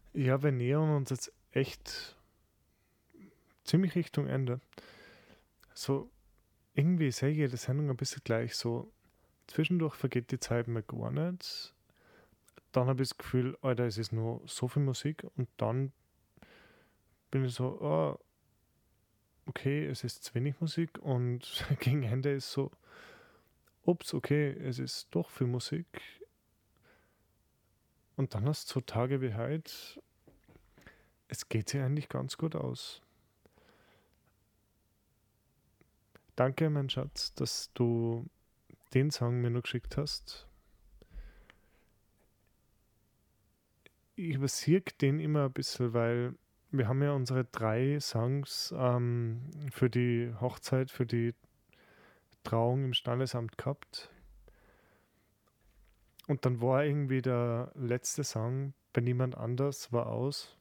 Ja, wir nähern uns jetzt echt ziemlich Richtung Ende. So, irgendwie ist jede Sendung ein bisschen gleich. So, zwischendurch vergeht die Zeit mir gar nicht. Dann habe ich das Gefühl, Alter, es ist nur so viel Musik. Und dann bin ich so, oh, okay, es ist zu wenig Musik. Und gegen Ende ist so, ups, okay, es ist doch viel Musik. Und dann hast du so Tage wie heute, es geht sich eigentlich ganz gut aus. Danke, mein Schatz, dass du den Song mir noch geschickt hast. Ich übersehe den immer ein bisschen, weil wir haben ja unsere 3 Songs für die Hochzeit, für die Trauung im Standesamt gehabt. Und dann war irgendwie der letzte Song bei niemand anders, war aus.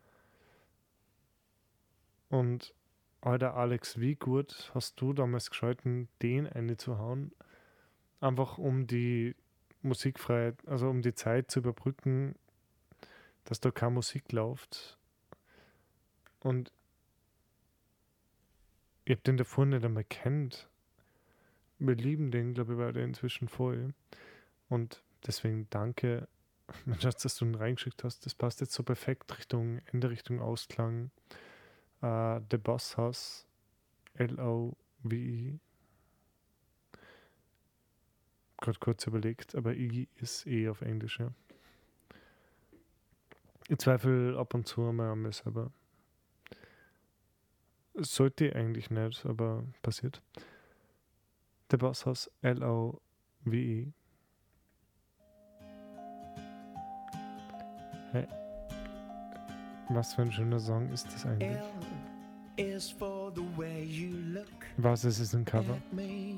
Und Alter Alex, wie gut hast du damals geschalten, den einzuhauen? Einfach um die Musikfreiheit, also um die Zeit zu überbrücken, dass da keine Musik läuft. Und ich habe den davor nicht einmal kennt. Wir lieben den, glaube ich, beide inzwischen voll. Und deswegen danke, mein Schatz, dass du ihn reingeschickt hast. Das passt jetzt so perfekt Richtung Ende, Richtung Ausklang. The Boss House, Love. Gerade kurz überlegt, aber I ist eh auf Englisch, ja. Ich zweifle ab und zu mal an mir selber. Sollte eigentlich nicht, aber passiert. The Boss House, Love. Hey, was für ein schöner Song ist das eigentlich? L is for the way you look Was ist es ein Cover? at me.